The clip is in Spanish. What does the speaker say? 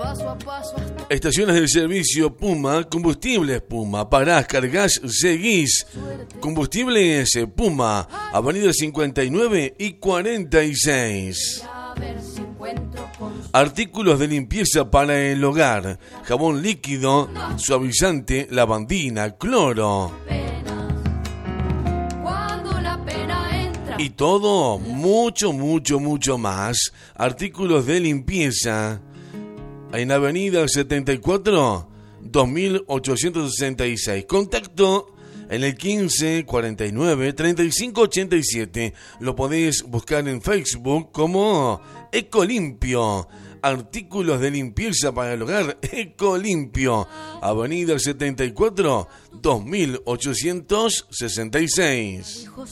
Estaciones de servicio Puma, combustibles Puma, parás, cargas, seguís. Combustibles Puma, Avenida 59 y 46. Artículos de limpieza para el hogar, jabón líquido, suavizante, lavandina, cloro. Y todo, mucho más. Artículos de limpieza. En Avenida 74, 2866. Contacto en el 15 49 35 87. Lo podés buscar en Facebook como Ecolimpio. Artículos de limpieza para el hogar, Ecolimpio. Avenida 74, 2866.